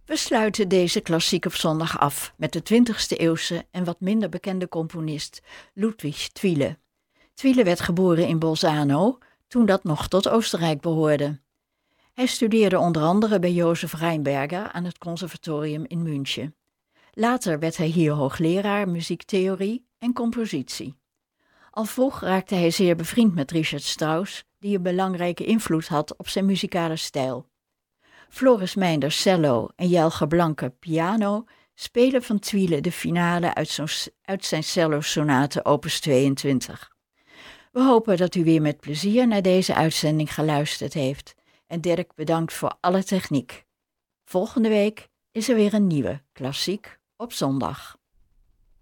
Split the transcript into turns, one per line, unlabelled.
We sluiten deze klassiek op zondag af met de 20e-eeuwse en wat minder bekende componist Ludwig Thiele. Thiele werd geboren in Bolzano, toen dat nog tot Oostenrijk behoorde. Hij studeerde onder andere bij Josef Rheinberger aan het conservatorium in München. Later werd hij hier hoogleraar muziektheorie en compositie. Al vroeg raakte hij zeer bevriend met Richard Strauss, die een belangrijke invloed had op zijn muzikale stijl. Floris Meinders cello en Jelger Blanke piano spelen van Thiele de finale uit zijn cello-sonate opus 22. We hopen dat u weer met plezier naar deze uitzending geluisterd heeft. En Dirk bedankt voor alle techniek. Volgende week is er weer een nieuwe Klassiek op zondag.